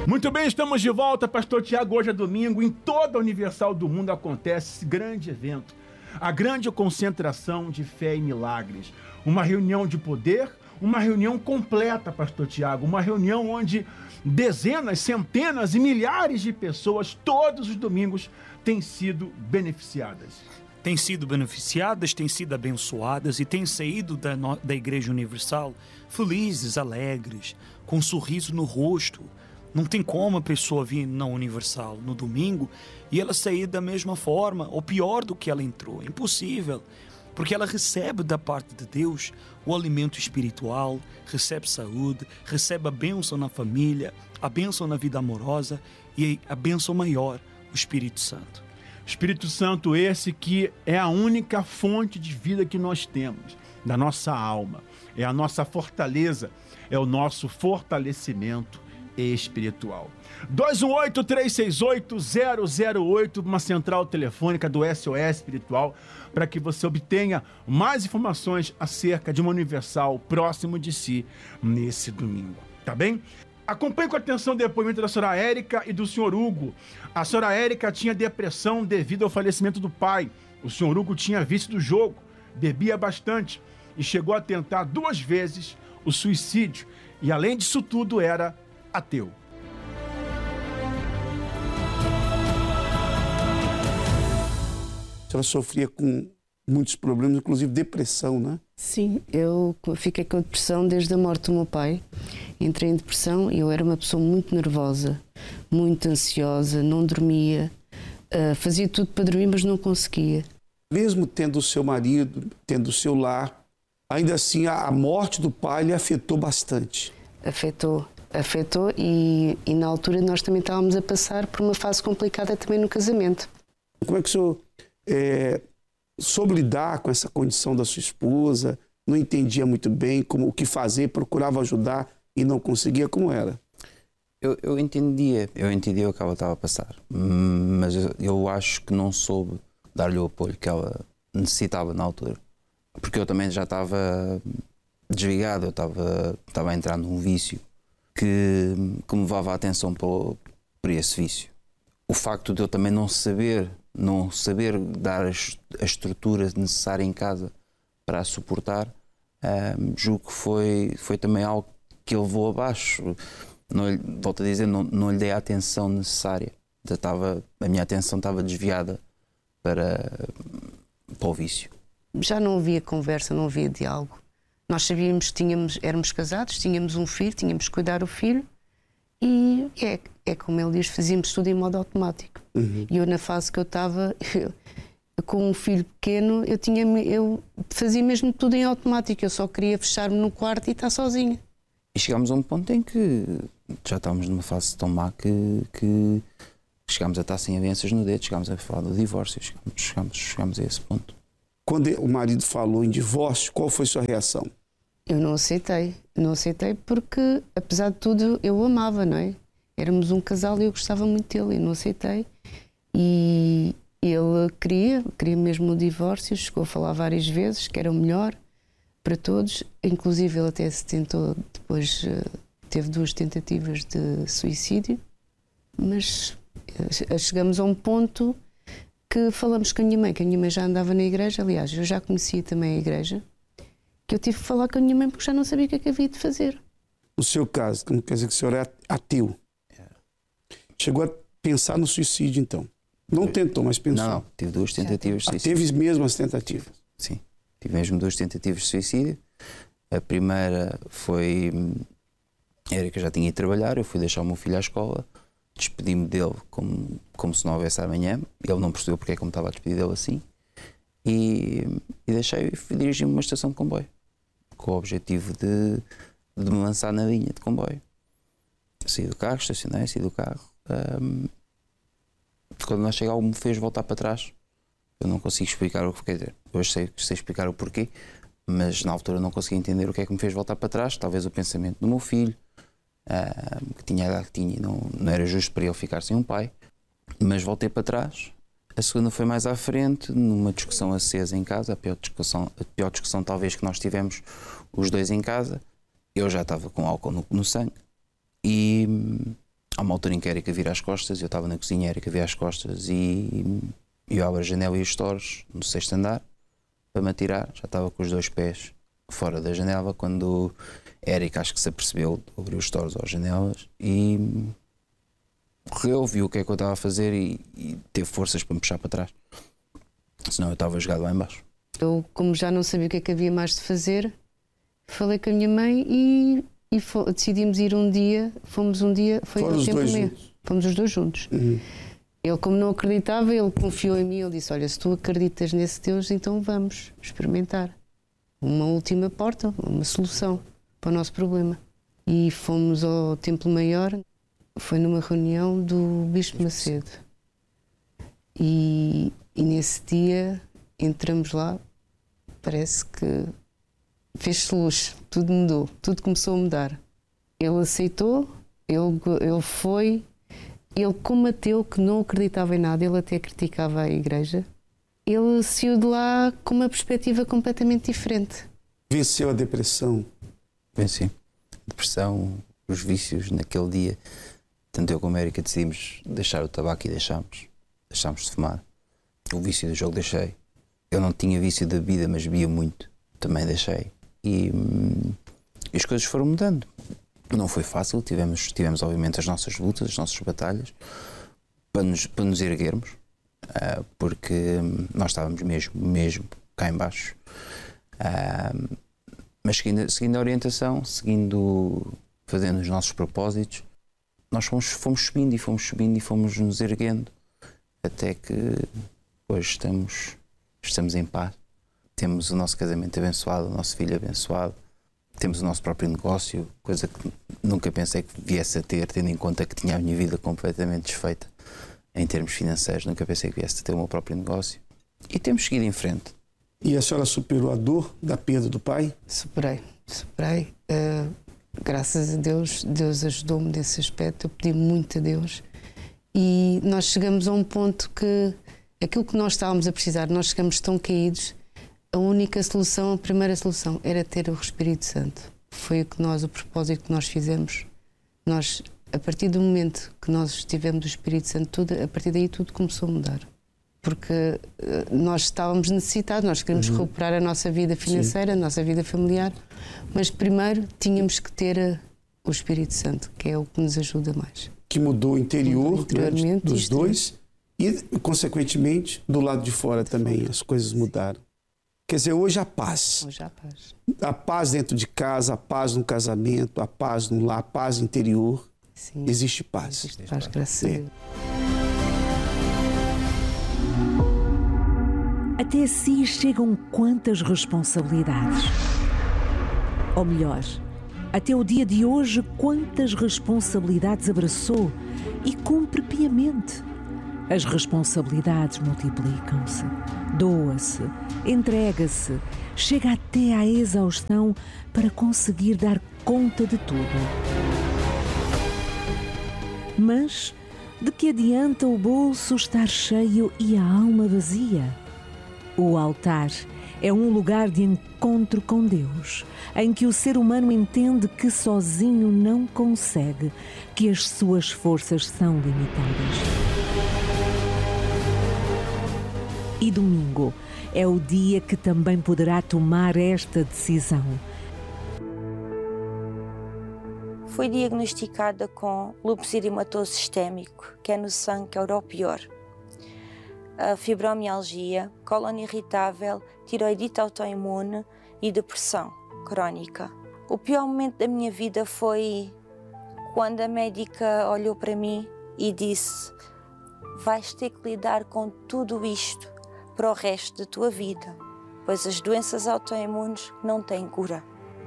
Muito bem, estamos de volta, Pastor Tiago. Hoje é domingo, em toda a Universal do mundo acontece esse grande evento, a grande concentração de fé e milagres. Uma reunião de poder, uma reunião completa, Pastor Tiago, uma reunião onde dezenas, centenas e milhares de pessoas, todos os domingos, têm sido beneficiadas. Têm sido beneficiadas, têm sido abençoadas e têm saído da Igreja Universal felizes, alegres, com um sorriso no rosto. Não tem como a pessoa vir na Universal no domingo e ela sair da mesma forma ou pior do que ela entrou. É impossível, porque ela recebe da parte de Deus o alimento espiritual, recebe saúde, recebe a bênção na família, a bênção na vida amorosa e a bênção maior, o Espírito Santo. Espírito Santo esse que é a única fonte de vida que nós temos, da nossa alma. É a nossa fortaleza, é o nosso fortalecimento espiritual. 218-368-008, uma central telefônica do SOS Espiritual, para que você obtenha mais informações acerca de uma Universal próximo de si nesse domingo, tá bem? Acompanhe com atenção o depoimento da senhora Érica e do senhor Hugo. A senhora Érica tinha depressão devido ao falecimento do pai. O senhor Hugo tinha vício do jogo, bebia bastante e chegou a tentar 2 vezes o suicídio. E além disso tudo, era ateu. A senhora sofria com muitos problemas, inclusive depressão, né? Sim, eu fiquei com depressão desde a morte do meu pai. Entrei em depressão e eu era uma pessoa muito nervosa, muito ansiosa, não dormia, fazia tudo para dormir, mas não conseguia. Mesmo tendo o seu marido, tendo o seu lar, ainda assim a morte do pai lhe afetou bastante. Afetou e na altura nós também estávamos a passar por uma fase complicada também no casamento. Como é que o senhor soube lidar com essa condição da sua esposa? Não entendia muito bem o que fazer, procurava ajudar e não conseguia? Como era? Eu entendia o que ela estava a passar, mas eu acho que não soube dar-lhe o apoio que ela necessitava na altura, porque eu também já estava desligado, eu estava a entrar num vício que me levava a atenção por esse vício. O facto de eu também não saber dar a estrutura necessária em casa para a suportar, julgo que foi também algo que ele levou abaixo. Volto a dizer, não lhe dei a atenção necessária. A minha atenção estava desviada para o vício. Já não havia conversa, não havia diálogo. Nós sabíamos que éramos casados, tínhamos um filho, tínhamos que cuidar do filho e é como ele diz, fazíamos tudo em modo automático. Uhum. E eu, na fase que eu estava, com um filho pequeno, eu fazia mesmo tudo em automático. Eu só queria fechar-me no quarto e estar sozinha. E chegámos a um ponto em que já estávamos numa fase tão má que chegámos a estar sem alianças no dedo, chegámos a falar do divórcio, chegámos a esse ponto. Quando o marido falou em divórcio, qual foi a sua reação? Eu não aceitei porque, apesar de tudo, eu o amava, não é? Éramos um casal e eu gostava muito dele, eu não aceitei. E ele queria mesmo o divórcio, chegou a falar várias vezes que era o melhor para todos, inclusive ele até se tentou, depois teve 2 tentativas de suicídio, mas chegamos a um ponto que falamos com a minha mãe, que a minha mãe já andava na igreja, aliás, eu já conhecia também a igreja, que eu tive que falar com a minha mãe porque já não sabia o que é que havia de fazer. No seu caso, como quer dizer que o senhor é ateu, chegou a pensar no suicídio então? Não tentou, mas pensou? Não, tive 2 tentativas de suicídio. Teve mesmo as tentativas? Sim, tive mesmo 2 tentativas de suicídio. A primeira foi... Era que eu já tinha ido trabalhar, eu fui deixar o meu filho à escola, despedi-me dele como se não houvesse amanhã. Ele não percebeu porque é que eu me estava a despedir dele assim. E deixei e fui dirigir-me a uma estação de comboio, com o objetivo de me lançar na linha de comboio. Saí do carro, estacionei, saí do carro. Quando nós chegamos, me fez voltar para trás. Eu não consigo explicar o que quer dizer. Hoje sei explicar o porquê, mas na altura não consegui entender o que é que me fez voltar para trás. Talvez o pensamento do meu filho, que tinha a idade que tinha, não era justo para ele ficar sem um pai. Mas voltei para trás. A segunda foi mais à frente, numa discussão acesa em casa, a pior discussão talvez que nós tivemos os dois em casa. Eu já estava com álcool no sangue e há uma altura em que a Érica vira as costas, eu estava na cozinha, a Érica vira as costas e eu abro a janela e os stores no 6º andar para me atirar. Já estava com os 2 pés fora da janela quando a Érica acho que se apercebeu, abriu os stores às janelas e correu, viu o que é que eu estava a fazer e teve forças para me puxar para trás. Senão eu estava jogado lá em baixo. Eu, como já não sabia o que é que havia mais de fazer, falei com a minha mãe e decidimos ir um dia. Fomos um dia, foi Foram ao os tempo dois meio. juntos? Fomos os 2 juntos. Ele, como não acreditava, ele confiou em mim. Ele disse: olha, se tu acreditas nesse Deus, então vamos experimentar uma última porta, uma solução para o nosso problema. E fomos ao Templo Maior. Foi numa reunião do Bispo Macedo. E nesse dia entramos lá, parece que fez-se luz, tudo mudou, tudo começou a mudar. Ele aceitou, ele foi, ele, como ateu que não acreditava em nada, ele até criticava a igreja, ele saiu de lá com uma perspectiva completamente diferente. Venceu a depressão? Venci. Depressão, os vícios naquele dia. Tanto eu como a Érica decidimos deixar o tabaco e deixámos de fumar. O vício do jogo deixei. Eu não tinha vício da bebida, mas bebia muito. Também deixei. E as coisas foram mudando. Não foi fácil, tivemos obviamente as nossas lutas, as nossas batalhas para nos erguermos, porque nós estávamos mesmo cá em baixo. Mas seguindo a orientação, fazendo os nossos propósitos, nós fomos subindo e fomos nos erguendo até que hoje estamos em paz. Temos o nosso casamento abençoado, o nosso filho abençoado, temos o nosso próprio negócio, coisa que nunca pensei que viesse a ter, tendo em conta que tinha a minha vida completamente desfeita em termos financeiros, nunca pensei que viesse a ter o meu próprio negócio. E temos seguido em frente. E a senhora superou a dor da perda do pai? Superei. Graças a Deus, Deus ajudou-me nesse aspecto, eu pedi muito a Deus. E nós chegamos a um ponto que aquilo que nós estávamos a precisar, nós chegamos tão caídos, a única solução, a primeira solução, era ter o Espírito Santo. Foi o propósito que nós fizemos. Nós, a partir do momento que nós tivemos o Espírito Santo, a partir daí tudo começou a mudar. Porque nós estávamos necessitados, nós queríamos recuperar a nossa vida financeira, a nossa vida familiar, mas primeiro tínhamos que ter o Espírito Santo, que é o que nos ajuda mais. Que mudou o interior, né, dos dois e, consequentemente, do lado de fora também as coisas mudaram. Quer dizer, hoje a paz. Hoje a paz. A paz dentro de casa, a paz no casamento, a paz no lar, a paz interior. Sim. Existe paz. Existe paz, graças a Deus. Até si chegam quantas responsabilidades? Ou melhor, até o dia de hoje, quantas responsabilidades abraçou e cumpre piamente? As responsabilidades multiplicam-se, doa-se, entrega-se, chega até à exaustão para conseguir dar conta de tudo. Mas de que adianta o bolso estar cheio e a alma vazia? O altar é um lugar de encontro com Deus, em que o ser humano entende que sozinho não consegue, que as suas forças são limitadas. E domingo é o dia que também poderá tomar esta decisão. Fui diagnosticada com lúpus eritematoso sistémico, que é no sangue, que é o pior. A fibromialgia, cólon irritável, tiroidite autoimune e depressão crónica. O pior momento da minha vida foi quando a médica olhou para mim e disse: vais ter que lidar com tudo isto para o resto da tua vida, pois as doenças autoimunes não têm cura.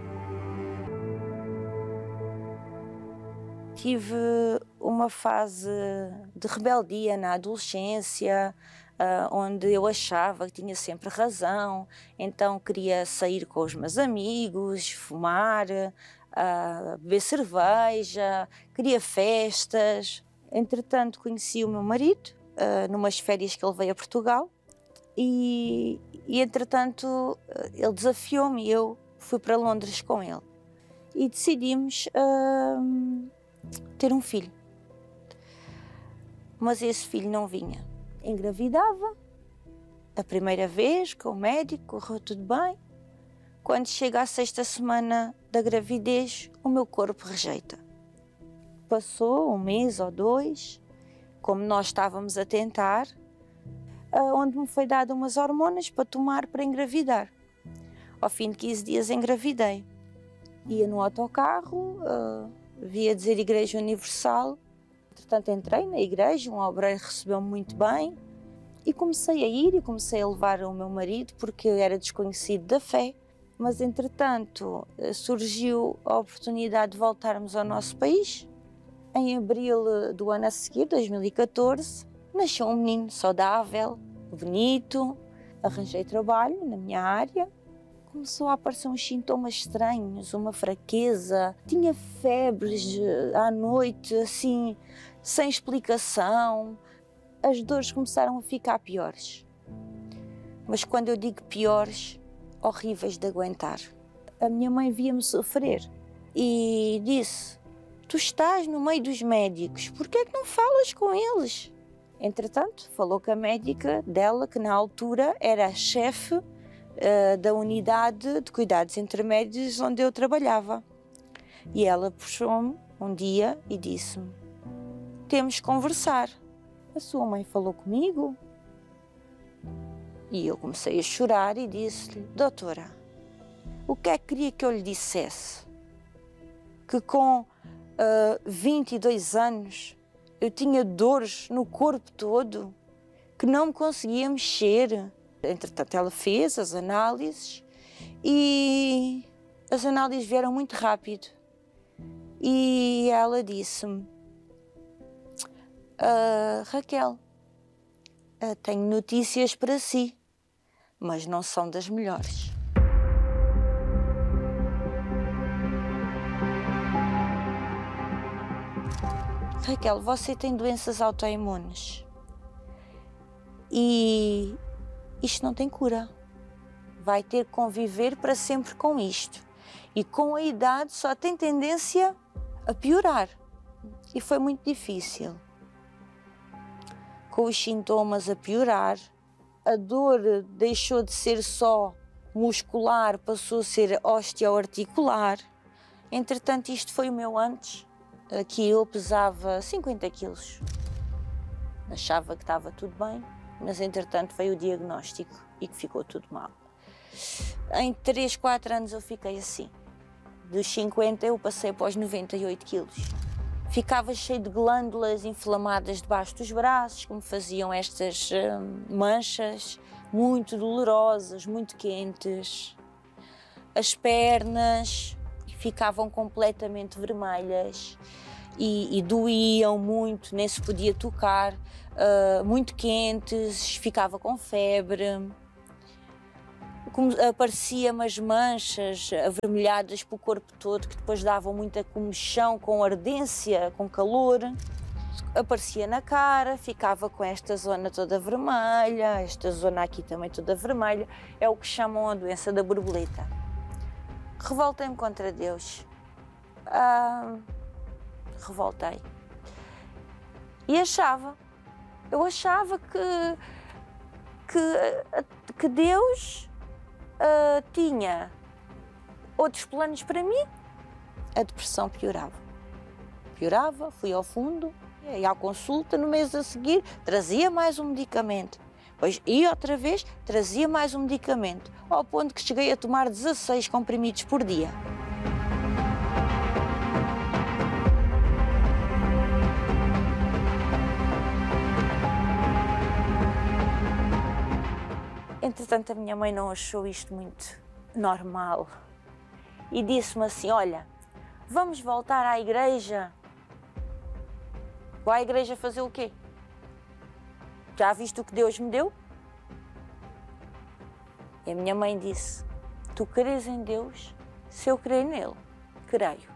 Tive uma fase de rebeldia na adolescência, onde eu achava que tinha sempre razão, então queria sair com os meus amigos, fumar, beber cerveja, queria festas. Entretanto, conheci o meu marido, numas férias que ele veio a Portugal, e entretanto ele desafiou-me e eu fui para Londres com ele. E decidimos ter um filho. mas esse filho não vinha. Engravidava, a primeira vez, com o médico, correu tudo bem. Quando chega à 6ª semana da gravidez, o meu corpo rejeita. Passou 1 mês ou 2, como nós estávamos a tentar, onde me foi dado umas hormonas para tomar para engravidar. Ao fim de 15 dias engravidei. Ia no autocarro, via dizer Igreja Universal. Entretanto entrei na igreja, um obreiro recebeu-me muito bem e comecei a ir e comecei a levar o meu marido porque eu era desconhecido da fé. Mas entretanto surgiu a oportunidade de voltarmos ao nosso país. Em abril do ano a seguir, 2014, nasceu um menino saudável, bonito, arranjei trabalho na minha área. Começou a aparecer uns sintomas estranhos, uma fraqueza, tinha febres à noite, assim, sem explicação. As dores começaram a ficar piores. Mas quando eu digo piores, horríveis de aguentar. A minha mãe via-me sofrer e disse: tu estás no meio dos médicos, por que é que não falas com eles? Entretanto, falou com a médica dela, que na altura era a chefe da unidade de cuidados intermédios onde eu trabalhava. E ela puxou-me um dia e disse-me: temos que conversar. A sua mãe falou comigo? E eu comecei a chorar e disse-lhe: doutora, o que é que queria que eu lhe dissesse? Que com 22 anos eu tinha dores no corpo todo, que não me conseguia mexer. Entretanto, ela fez as análises e as análises vieram muito rápido. E ela disse-me: Raquel, tenho notícias para si, mas não são das melhores. Raquel, você tem doenças autoimunes e isto não tem cura. Vai ter que conviver para sempre com isto. E com a idade só tem tendência a piorar. E foi muito difícil. Com os sintomas a piorar, a dor deixou de ser só muscular, passou a ser osteoarticular. Entretanto, isto foi o meu antes, que eu pesava 50 quilos. Achava que estava tudo bem, mas entretanto veio o diagnóstico e que ficou tudo mal. Em 3, 4 anos eu fiquei assim. Dos 50 eu passei para os 98 quilos. Ficava cheio de glândulas inflamadas debaixo dos braços, que me faziam estas manchas muito dolorosas, muito quentes. As pernas ficavam completamente vermelhas e doíam muito, nem se podia tocar, muito quentes, ficava com febre. Apareciam as manchas avermelhadas pelo corpo todo, que depois davam muita comichão, com ardência, com calor. Aparecia na cara, ficava com esta zona toda vermelha, esta zona aqui também toda vermelha. É o que chamam a doença da borboleta. Revoltei-me contra Deus. Revoltei. E eu achava que Deus tinha outros planos para mim. A depressão piorava. Fui ao fundo, ia à consulta, no mês a seguir trazia mais um medicamento. Depois ia outra vez, trazia mais um medicamento, ao ponto que cheguei a tomar 16 comprimidos por dia. Entretanto, a minha mãe não achou isto muito normal e disse-me assim: olha, vamos voltar à igreja. Vou à igreja fazer o quê? Já viste o que Deus me deu? E a minha mãe disse: tu crês em Deus? Se eu crer nele, creio.